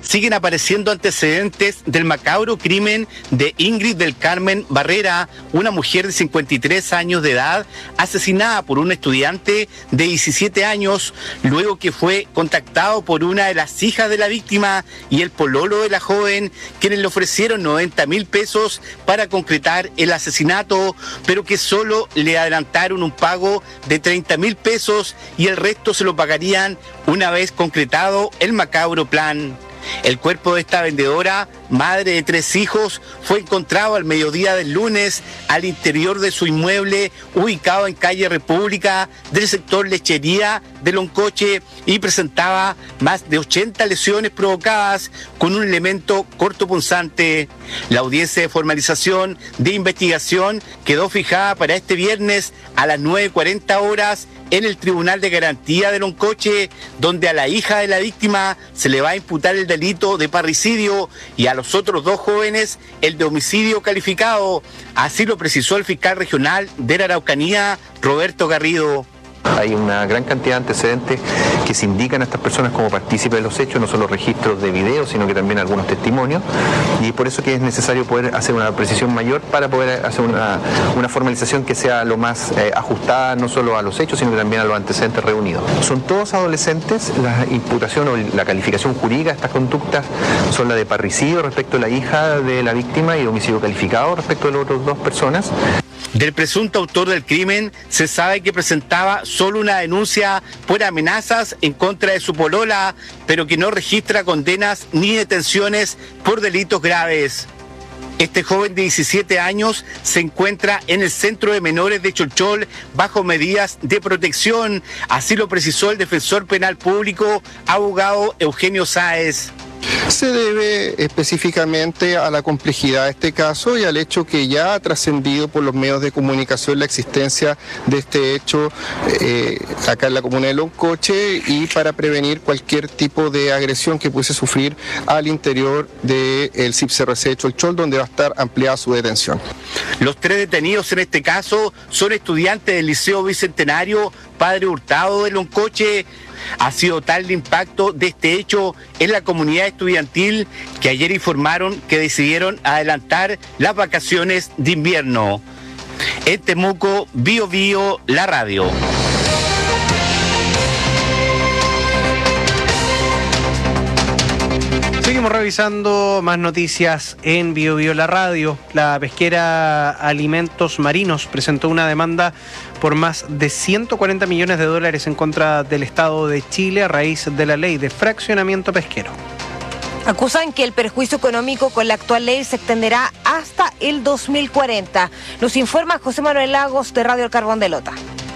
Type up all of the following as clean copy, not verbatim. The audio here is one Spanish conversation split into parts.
siguen apareciendo antecedentes del macabro crimen de Ingrid del Carmen Barrera, una mujer de 53 años de edad, asesinada por un estudiante de 17 años, luego que fue contactado por una de las hijas de la víctima y el pololo de la joven, quienes le ofrecieron 90.000 pesos para concretar el asesinato, pero que solo le adelantaron un pago de 30.000 pesos y el resto se lo pagarían una vez concretado el macabro plan. El cuerpo de esta vendedora, madre de 3 hijos, fue encontrado al mediodía del lunes al interior de su inmueble ubicado en calle República del sector Lechería de Loncoche y presentaba más de 80 lesiones provocadas con un elemento cortopunzante. La audiencia de formalización de investigación quedó fijada para este viernes a las 9:40 horas en el Tribunal de Garantía de Loncoche, donde a la hija de la víctima se le va a imputar el delito de parricidio y a los otros 2 jóvenes el de homicidio calificado. Así lo precisó el fiscal regional de la Araucanía, Roberto Garrido. Hay una gran cantidad de antecedentes que se indican a estas personas como partícipes de los hechos, no solo registros de video, sino que también algunos testimonios, y por eso que es necesario poder hacer una precisión mayor para poder hacer una formalización que sea lo más ajustada no solo a los hechos, sino que también a los antecedentes reunidos. Son todos adolescentes, la imputación o la calificación jurídica de estas conductas son la de parricidio respecto a la hija de la víctima y homicidio calificado respecto a las otras 2 personas. Del presunto autor del crimen se sabe que presentaba solo una denuncia por amenazas en contra de su polola, pero que no registra condenas ni detenciones por delitos graves. Este joven de 17 años se encuentra en el centro de menores de Cholchol bajo medidas de protección, así lo precisó el defensor penal público, abogado Eugenio Sáez. Se debe específicamente a la complejidad de este caso y al hecho que ya ha trascendido por los medios de comunicación la existencia de este hecho acá en la comuna de Loncoche y para prevenir cualquier tipo de agresión que pudiese sufrir al interior del CIPCRC de Cholchol, donde va a estar ampliada su detención. Los 3 detenidos en este caso son estudiantes del Liceo Bicentenario Padre Hurtado de Loncoche. Ha sido tal el impacto de este hecho en la comunidad estudiantil que ayer informaron que decidieron adelantar las vacaciones de invierno. En Temuco, Bio Bio, la radio. Seguimos revisando más noticias en Bio Bio la radio. La pesquera Alimentos Marinos presentó una demanda por más de 140 millones de dólares en contra del Estado de Chile a raíz de la ley de fraccionamiento pesquero. Acusan que el perjuicio económico con la actual ley se extenderá hasta el 2040. Nos informa José Manuel Lagos de Radio El Carbón de Lota.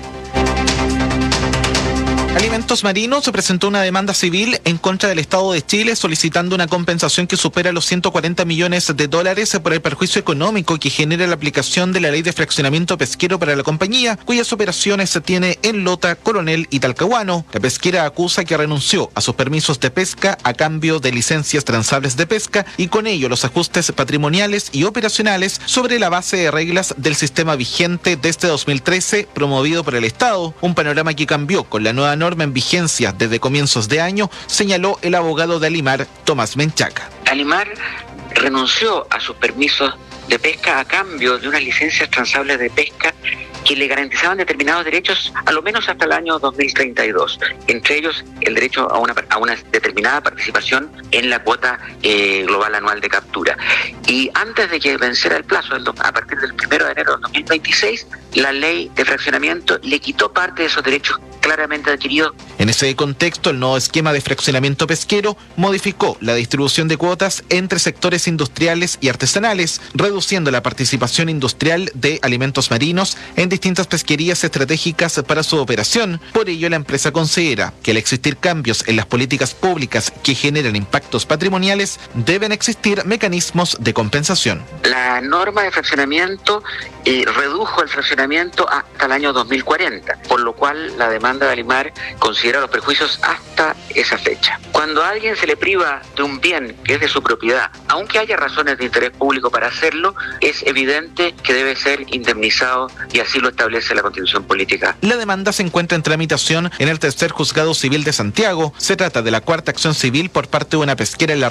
Alimentos Marinos presentó una demanda civil en contra del Estado de Chile solicitando una compensación que supera los 140 millones de dólares por el perjuicio económico que genera la aplicación de la ley de fraccionamiento pesquero para la compañía, cuyas operaciones se tiene en Lota, Coronel y Talcahuano. La pesquera acusa que renunció a sus permisos de pesca a cambio de licencias transables de pesca y con ello los ajustes patrimoniales y operacionales sobre la base de reglas del sistema vigente desde 2013 promovido por el Estado, un panorama que cambió con la nueva norma en vigencia desde comienzos de año, señaló el abogado de Alimar, Tomás Menchaca. Alimar renunció a sus permisos de pesca a cambio de unas licencias transables de pesca que le garantizaban determinados derechos a lo menos hasta el año 2032, entre ellos el derecho a una determinada participación en la cuota global anual de captura. Y antes de que venciera el plazo, a partir del 1 de enero de 2026, la ley de fraccionamiento le quitó parte de esos derechos claramente adquiridos. En ese contexto, el nuevo esquema de fraccionamiento pesquero modificó la distribución de cuotas entre sectores industriales y artesanales, reduciendo la participación industrial de Alimentos Marinos en distintas pesquerías estratégicas para su operación. Por ello, la empresa considera que al existir cambios en las políticas públicas que generan impactos patrimoniales, deben existir mecanismos de compensación. La norma de fraccionamiento redujo el fraccionamiento hasta el año 2040, por lo cual la demanda de Alimar considera los perjuicios hasta esa fecha. Cuando a alguien se le priva de un bien que es de su propiedad, aunque haya razones de interés público para hacerlo, es evidente que debe ser indemnizado y así lo establece la Constitución Política. La demanda se encuentra en tramitación en el Tercer Juzgado Civil de Santiago. Se trata de la 4ª acción civil por parte de una pesquera en la